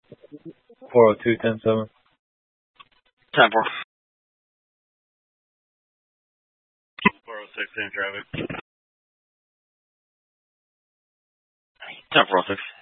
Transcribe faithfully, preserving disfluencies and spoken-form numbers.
four oh two, ten seven. ten four. four oh six, same traffic. ten four oh six.